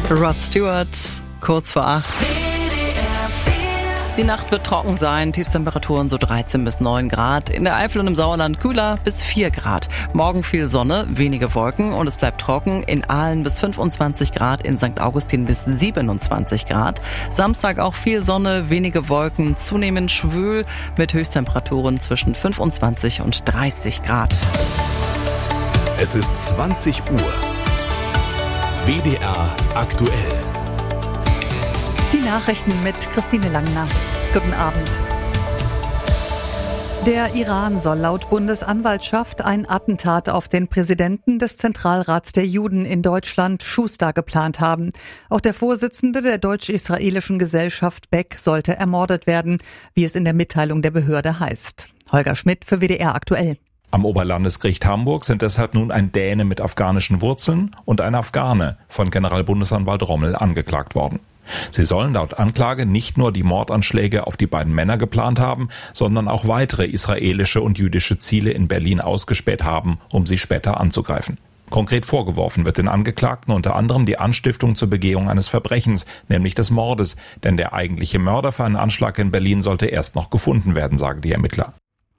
Rod Stewart, kurz vor 8. Die Nacht wird trocken sein, Tiefstemperaturen so 13 bis 9 Grad. In der Eifel und im Sauerland kühler bis 4 Grad. Morgen viel Sonne, wenige Wolken und es bleibt trocken. In Aalen bis 25 Grad, in St. Augustin bis 27 Grad. Samstag auch viel Sonne, wenige Wolken, zunehmend schwül mit Höchsttemperaturen zwischen 25 und 30 Grad. Es ist 20 Uhr. WDR aktuell. Die Nachrichten mit Christine Langner. Guten Abend. Der Iran soll laut Bundesanwaltschaft ein Attentat auf den Präsidenten des Zentralrats der Juden in Deutschland, Schuster, geplant haben. Auch der Vorsitzende der deutsch-israelischen Gesellschaft Beck sollte ermordet werden, wie es in der Mitteilung der Behörde heißt. Holger Schmidt für WDR aktuell. Am Oberlandesgericht Hamburg sind deshalb nun ein Däne mit afghanischen Wurzeln und ein Afghane von Generalbundesanwalt Rommel angeklagt worden. Sie sollen laut Anklage nicht nur die Mordanschläge auf die beiden Männer geplant haben, sondern auch weitere israelische und jüdische Ziele in Berlin ausgespäht haben, um sie später anzugreifen. Konkret vorgeworfen wird den Angeklagten unter anderem die Anstiftung zur Begehung eines Verbrechens, nämlich des Mordes, denn der eigentliche Mörder für einen Anschlag in Berlin sollte erst noch gefunden werden, sagen die Ermittler.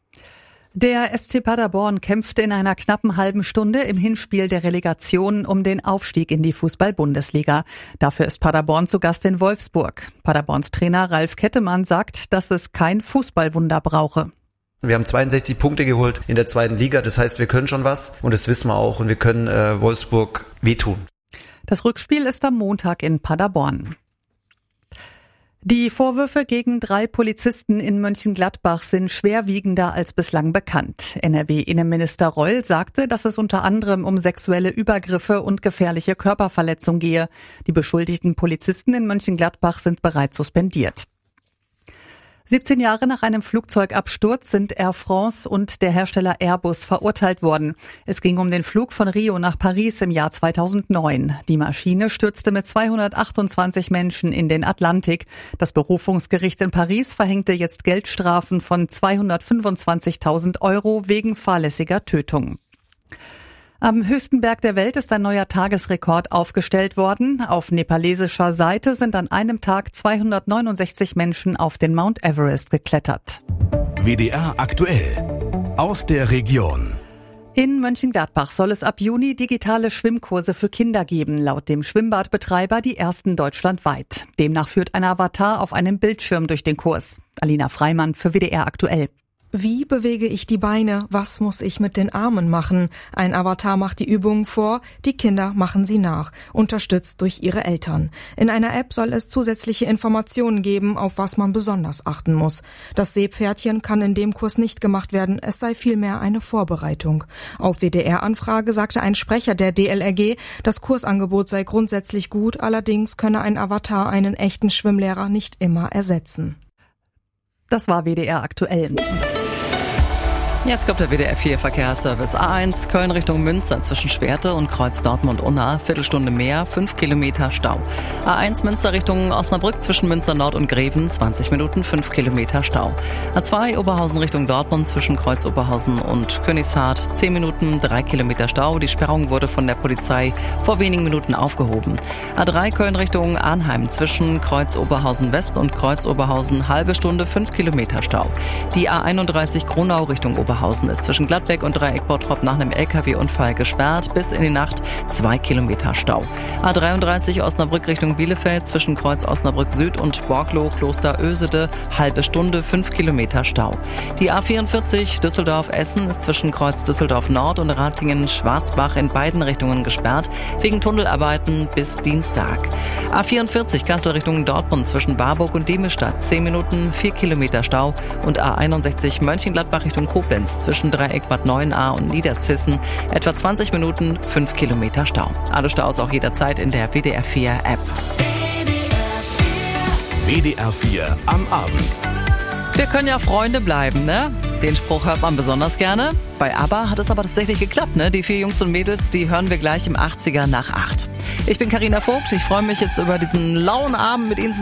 Der SC Paderborn kämpfte in einer knappen halben Stunde im Hinspiel der Relegation um den Aufstieg in die Fußball-Bundesliga. Dafür ist Paderborn zu Gast in Wolfsburg. Paderborns Trainer Ralf Kettemann sagt, dass es kein Fußballwunder brauche. Wir haben 62 Punkte geholt in der zweiten Liga, das heißt, wir können schon was und das wissen wir auch und wir können Wolfsburg wehtun. Das Rückspiel ist am Montag in Paderborn. Die Vorwürfe gegen 3 Polizisten in Mönchengladbach sind schwerwiegender als bislang bekannt. NRW-Innenminister Reul sagte, dass es unter anderem um sexuelle Übergriffe und gefährliche Körperverletzung gehe. Die beschuldigten Polizisten in Mönchengladbach sind bereits suspendiert. 17 Jahre nach einem Flugzeugabsturz sind Air France und der Hersteller Airbus verurteilt worden. Es ging um den Flug von Rio nach Paris im Jahr 2009. Die Maschine stürzte mit 228 Menschen in den Atlantik. Das Berufungsgericht in Paris verhängte jetzt Geldstrafen von 225.000 € wegen fahrlässiger Tötung. Am höchsten Berg der Welt ist ein neuer Tagesrekord aufgestellt worden. Auf nepalesischer Seite sind an einem Tag 269 Menschen auf den Mount Everest geklettert. WDR aktuell. Aus der Region. In Mönchengladbach soll es ab Juni digitale Schwimmkurse für Kinder geben, laut dem Schwimmbadbetreiber die ersten deutschlandweit. Demnach führt ein Avatar auf einem Bildschirm durch den Kurs. Alina Freimann für WDR aktuell. Wie bewege ich die Beine? Was muss ich mit den Armen machen? Ein Avatar macht die Übungen vor, die Kinder machen sie nach, unterstützt durch ihre Eltern. In einer App soll es zusätzliche Informationen geben, auf was man besonders achten muss. Das Seepferdchen kann in dem Kurs nicht gemacht werden, es sei vielmehr eine Vorbereitung. Auf WDR-Anfrage sagte ein Sprecher der DLRG, das Kursangebot sei grundsätzlich gut, allerdings könne ein Avatar einen echten Schwimmlehrer nicht immer ersetzen. Das war WDR aktuell. Jetzt kommt der WDR 4 Verkehrsservice. A1 Köln Richtung Münster zwischen Schwerte und Kreuz Dortmund-Unna. Viertelstunde mehr, 5 Kilometer Stau. A1 Münster Richtung Osnabrück zwischen Münster Nord und Greven, 20 Minuten, 5 Kilometer Stau. A2 Oberhausen Richtung Dortmund zwischen Kreuz Oberhausen und Königshardt, 10 Minuten, 3 Kilometer Stau. Die Sperrung wurde von der Polizei vor wenigen Minuten aufgehoben. A3 Köln Richtung Arnheim zwischen Kreuz Oberhausen West und Kreuz Oberhausen, halbe Stunde, 5 Kilometer Stau. Die A31 Gronau Richtung Oberhausen ist zwischen Gladbeck und Dreieck Bottrop nach einem LKW-Unfall gesperrt. Bis in die Nacht 2 Kilometer Stau. A33 Osnabrück Richtung Bielefeld zwischen Kreuz Osnabrück Süd und Borgloh Kloster Ösede, halbe Stunde, 5 Kilometer Stau. Die A44 Düsseldorf-Essen ist zwischen Kreuz Düsseldorf Nord und Ratingen-Schwarzbach in beiden Richtungen gesperrt, wegen Tunnelarbeiten bis Dienstag. A44 Kassel Richtung Dortmund zwischen Barburg und Diemestadt, 10 Minuten, 4 Kilometer Stau. Und A61 Mönchengladbach Richtung Koblenz zwischen Dreieck Bad Neuenahr und Niederzissen, etwa 20 Minuten, 5 Kilometer Stau. Alle Staus auch jederzeit in der WDR 4 App. WDR 4 am Abend. Wir können ja Freunde bleiben, ne? Den Spruch hört man besonders gerne. Bei ABBA hat es aber tatsächlich geklappt, ne? Die 4 Jungs und Mädels, die hören wir gleich im 80er nach 8. Ich bin Carina Vogt, ich freue mich jetzt über diesen lauen Abend mit Ihnen zusammen.